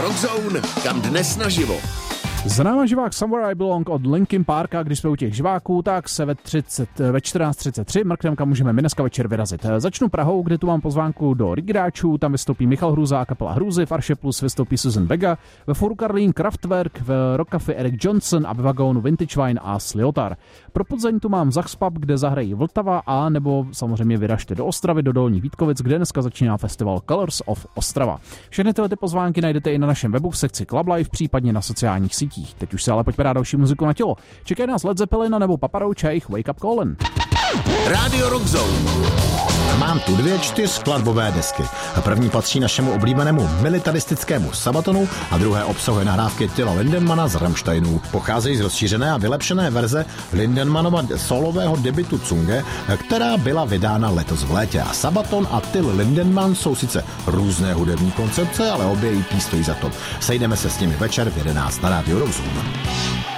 Rockzone, kam dnes naživo. Za náma živák Somewhere I Belong od Linkin Parka, když jsme u těch živáků, tak se ve 14:33 mrknem, kam můžeme my dneska večer vyrazit. Začnu Prahou, kde tu mám pozvánku do Rigráčů, tam vystoupí Michal Hruza a kapela Hruzy, v Arše Plus vystoupí Susan Vega, ve Foru Karlín Kraftwerk, v Rock Café Eric Johnson a ve Vagónu Vintage Wine a Sliotar. Pro Plzeň tu mám Zachs Pub, kde zahrají Vltava a nebo samozřejmě vyražte do Ostravy, do Dolních Vítkovic, kde dneska začíná festival Colors of Ostrava. Všechny tyhle pozvánky najdete i na našem webu v sekci Club Life, případně na sociálních sítích. Teď už se ale pojďme dát další muziku na tělo. Čekají nás Led Zeppelin nebo Papa Roach a jejich Wake Up Callin'. Rádio Rockzone. Mám tu 2 4skladbové desky. První patří našemu oblíbenému militaristickému Sabatonu a druhé obsahuje nahrávky Tilla Lindemana z Rammsteinů. Pocházejí z rozšířené a vylepšené verze Lindemanova solového debutu Zunge, která byla vydána letos v létě. A Sabaton a Till Lindemann jsou sice různé hudební koncepce, ale obě EP stojí za to. Sejdeme se s nimi večer v 11 na Rádiu Rockzone.